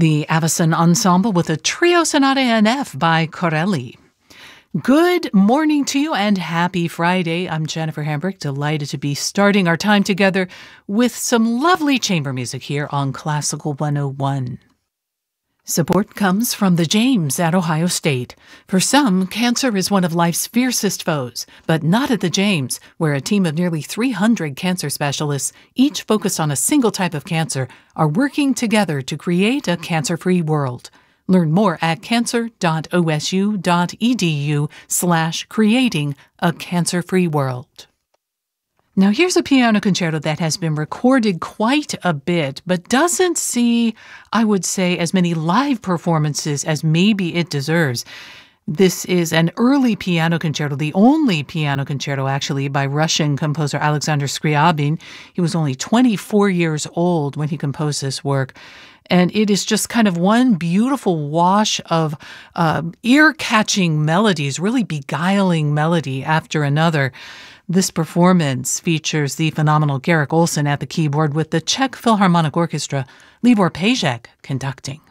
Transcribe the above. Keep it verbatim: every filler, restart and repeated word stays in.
The Avicen Ensemble with a Trio Sonata in F by Corelli. Good morning to you and happy Friday. I'm Jennifer Hambrick, delighted to be starting our time together with some lovely chamber music here on Classical one oh one. Support comes from the James at Ohio State. For some, cancer is one of life's fiercest foes, but not at the James, where a team of nearly three hundred cancer specialists, each focused on a single type of cancer, are working together to create a cancer-free world. Learn more at cancer.osu.edu slash creating a cancer-free world. Now here's a piano concerto that has been recorded quite a bit, but doesn't see, I would say, as many live performances as maybe it deserves. This is an early piano concerto, the only piano concerto actually by Russian composer Alexander Scriabin. He was only twenty-four years old when he composed this work. And it is just kind of one beautiful wash of uh, ear-catching melodies, really beguiling melody after another. This performance features the phenomenal Garrick Olson at the keyboard with the Czech Philharmonic Orchestra, Libor Pejek conducting.